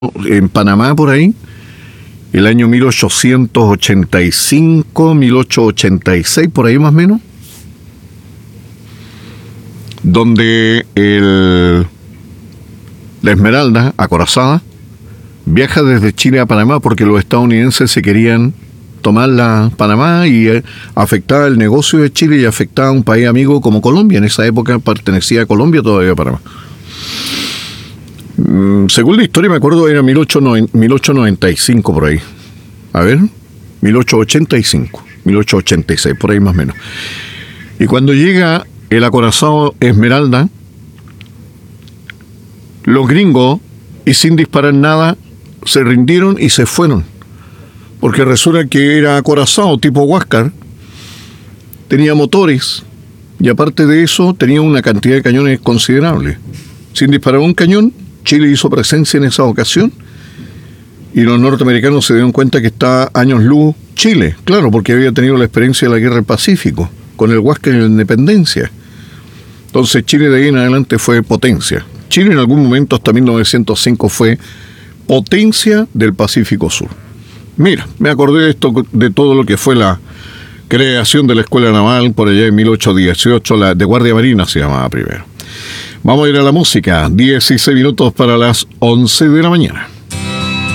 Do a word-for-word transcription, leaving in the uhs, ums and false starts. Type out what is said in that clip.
en Panamá por ahí, el año mil ochocientos ochenta y cinco, mil ochocientos ochenta y seis, por ahí más o menos, donde el, la Esmeralda, acorazada, viaja desde Chile a Panamá porque los estadounidenses se querían tomar la Panamá y eh, afectaba el negocio de Chile y afectaba a un país amigo como Colombia. En esa época pertenecía a Colombia todavía a Panamá. Mm, según la historia me acuerdo era mil ochocientos noventa y cinco por ahí. A ver, mil ochocientos ochenta y cinco, mil ochocientos ochenta y seis, por ahí más o menos. Y cuando llega el acorazado Esmeralda, los gringos, y sin disparar nada, se rindieron y se fueron. Porque resulta que era acorazado tipo Huáscar, tenía motores, y aparte de eso tenía una cantidad de cañones considerable. Sin disparar un cañón, Chile hizo presencia en esa ocasión, y los norteamericanos se dieron cuenta que estaba años luz Chile, claro, porque había tenido la experiencia de la guerra del Pacífico, con el Huáscar y la independencia. Entonces Chile de ahí en adelante fue potencia. Chile en algún momento hasta mil novecientos cinco fue potencia del Pacífico Sur. Mira, me acordé de esto, de todo lo que fue la creación de la Escuela Naval por allá en mil ochocientos dieciocho, la de Guardia Marina se llamaba primero. Vamos a ir a la música, dieciséis minutos para las once de la mañana.